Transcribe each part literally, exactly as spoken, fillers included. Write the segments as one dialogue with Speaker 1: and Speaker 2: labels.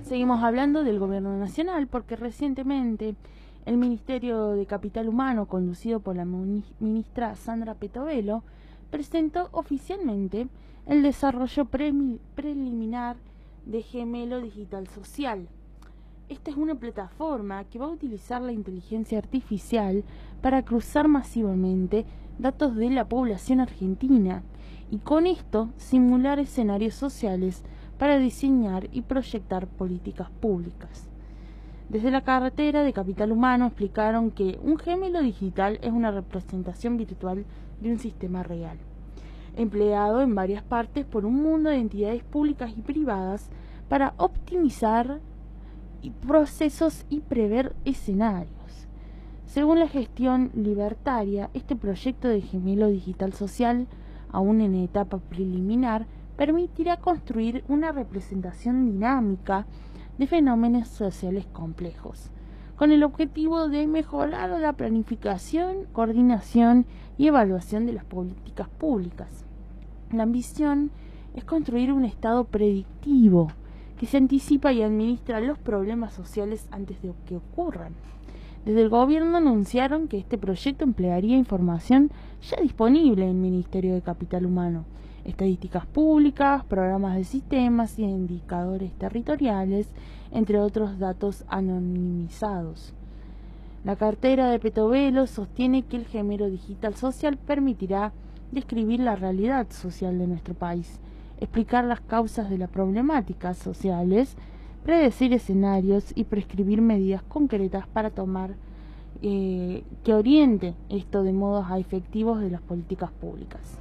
Speaker 1: Seguimos hablando del gobierno nacional porque recientemente el Ministerio de Capital Humano, conducido por la ministra Sandra Petovelo, presentó oficialmente el desarrollo pre preliminar de Gemelo Digital Social. Esta es una plataforma que va a utilizar la inteligencia artificial para cruzar masivamente datos de la población argentina y con esto simular escenarios sociales para diseñar y proyectar políticas públicas. Desde la cartera de Capital Humano explicaron que un gemelo digital es una representación virtual de un sistema real, empleado en varias partes por un mundo de entidades públicas y privadas para optimizar procesos y prever escenarios. Según la gestión libertaria, este proyecto de gemelo digital social, aún en etapa preliminar, permitirá construir una representación dinámica de fenómenos sociales complejos, con el objetivo de mejorar la planificación, coordinación y evaluación de las políticas públicas. La ambición es construir un Estado predictivo que se anticipa y administra los problemas sociales antes de que ocurran. Desde el gobierno anunciaron que este proyecto emplearía información ya disponible en el Ministerio de Capital Humano, estadísticas públicas, programas de sistemas y indicadores territoriales, entre otros datos anonimizados. La cartera de Petovelo sostiene que el gemelo digital social permitirá describir la realidad social de nuestro país, explicar las causas de las problemáticas sociales, predecir escenarios y prescribir medidas concretas para tomar eh, que oriente esto de modos a efectivos de las políticas públicas.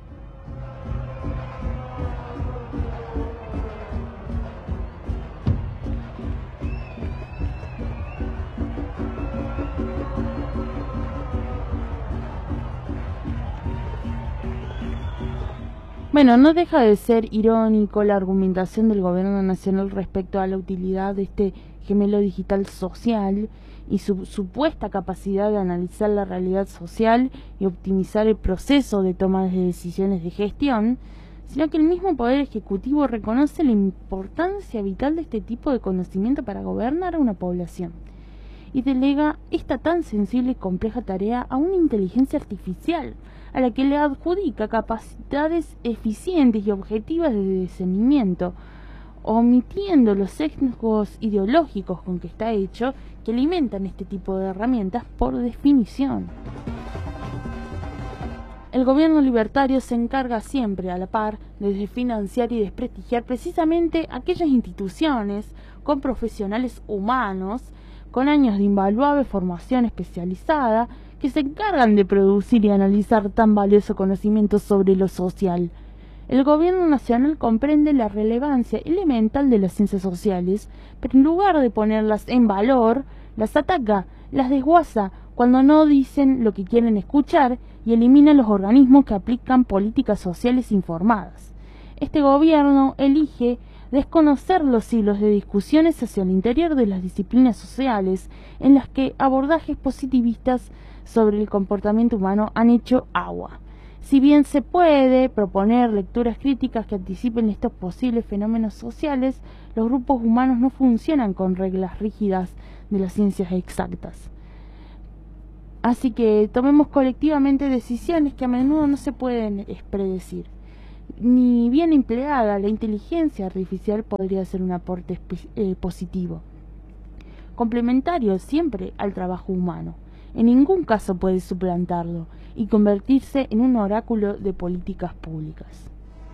Speaker 1: Bueno, no deja de ser irónico la argumentación del gobierno nacional respecto a la utilidad de este gemelo digital social y su supuesta capacidad de analizar la realidad social y optimizar el proceso de toma de decisiones de gestión, sino que el mismo Poder Ejecutivo reconoce la importancia vital de este tipo de conocimiento para gobernar a una población y delega esta tan sensible y compleja tarea a una inteligencia artificial, a la que le adjudica capacidades eficientes y objetivas de discernimiento, omitiendo los sesgos ideológicos con que está hecho, que alimentan este tipo de herramientas por definición. El gobierno libertario se encarga siempre, a la par, de financiar y desprestigiar precisamente aquellas instituciones con profesionales humanos, con años de invaluable formación especializada, que se encargan de producir y analizar tan valioso conocimiento sobre lo social. El gobierno nacional comprende la relevancia elemental de las ciencias sociales, pero en lugar de ponerlas en valor, las ataca, las desguaza cuando no dicen lo que quieren escuchar y elimina los organismos que aplican políticas sociales informadas. Este gobierno elige desconocer los siglos de discusiones hacia el interior de las disciplinas sociales en las que abordajes positivistas sobre el comportamiento humano han hecho agua. Si bien se puede proponer lecturas críticas que anticipen estos posibles fenómenos sociales, los grupos humanos no funcionan con reglas rígidas de las ciencias exactas. Así que tomemos colectivamente decisiones que a menudo no se pueden predecir. Ni bien empleada, la inteligencia artificial podría ser un aporte eh, positivo, complementario siempre al trabajo humano. En ningún caso puede suplantarlo y convertirse en un oráculo de políticas públicas.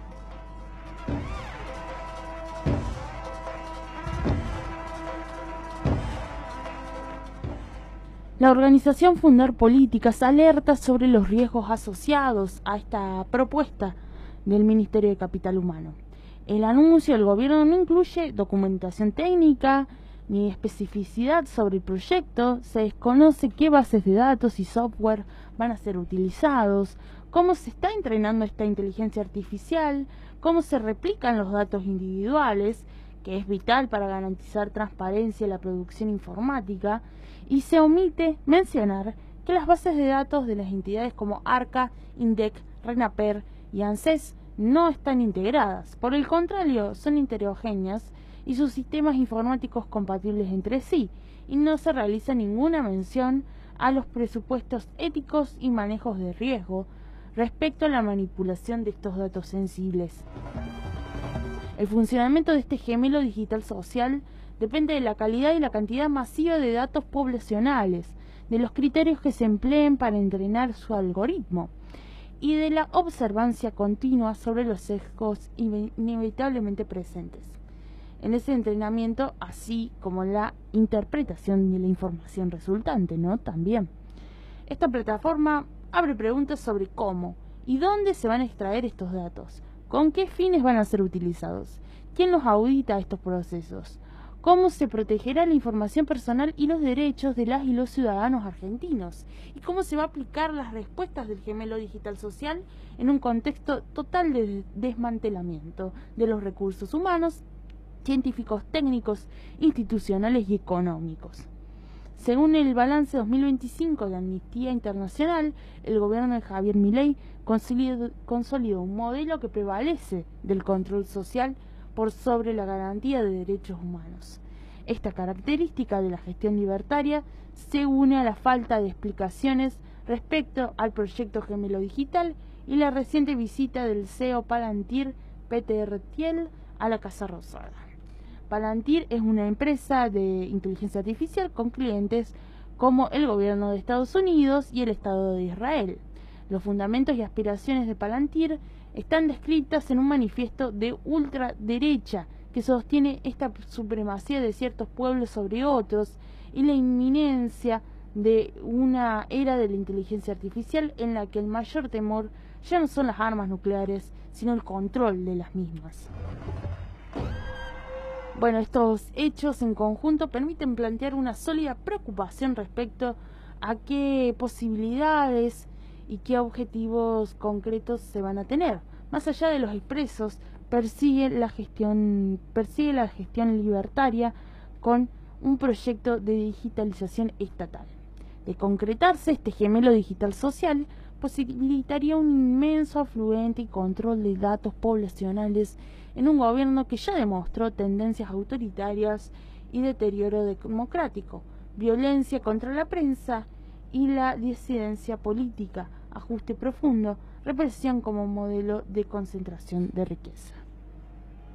Speaker 1: La organización Fundar Políticas alerta sobre los riesgos asociados a esta propuesta del Ministerio de Capital Humano. El anuncio del gobierno no incluye documentación técnica ni especificidad sobre el proyecto, se desconoce qué bases de datos y software van a ser utilizados, cómo se está entrenando esta inteligencia artificial, cómo se replican los datos individuales, que es vital para garantizar transparencia en la producción informática, y se omite mencionar que las bases de datos de las entidades como ARCA, INDEC, RENAPER y ANSES no están integradas. Por el contrario, son heterogéneas y sus sistemas informáticos compatibles entre sí, y no se realiza ninguna mención a los presupuestos éticos y manejos de riesgo respecto a la manipulación de estos datos sensibles. El funcionamiento de este gemelo digital social depende de la calidad y la cantidad masiva de datos poblacionales, de los criterios que se empleen para entrenar su algoritmo y de la observancia continua sobre los sesgos inevitablemente presentes en ese entrenamiento, así como la interpretación de la información resultante, ¿no? También. Esta plataforma abre preguntas sobre cómo y dónde se van a extraer estos datos, con qué fines van a ser utilizados, quién los audita estos procesos, cómo se protegerá la información personal y los derechos de las y los ciudadanos argentinos, y cómo se va a aplicar las respuestas del gemelo digital social en un contexto total de desmantelamiento de los recursos humanos, científicos, técnicos, institucionales y económicos. Según el balance dos mil veinticinco de Amnistía Internacional, el gobierno de Javier Milei consolidó, consolidó un modelo que prevalece del control social por sobre la garantía de derechos humanos. Esta característica de la gestión libertaria se une a la falta de explicaciones respecto al proyecto gemelo digital y la reciente visita del C E O Palantir, Peter Thiel, a la Casa Rosada. Palantir es una empresa de inteligencia artificial con clientes como el gobierno de Estados Unidos y el Estado de Israel. Los fundamentos y aspiraciones de Palantir están descritas en un manifiesto de ultraderecha que sostiene esta supremacía de ciertos pueblos sobre otros y la inminencia de una era de la inteligencia artificial en la que el mayor temor ya no son las armas nucleares, sino el control de las mismas. Bueno, estos hechos en conjunto permiten plantear una sólida preocupación respecto a qué posibilidades y qué objetivos concretos se van a tener. Más allá de los expresos, persigue la gestión, persigue la gestión libertaria con un proyecto de digitalización estatal. De concretarse este gemelo digital social, posibilitaría un inmenso afluente y control de datos poblacionales en un gobierno que ya demostró tendencias autoritarias y deterioro democrático, violencia contra la prensa y la disidencia política, ajuste profundo, represión como modelo de concentración de riqueza.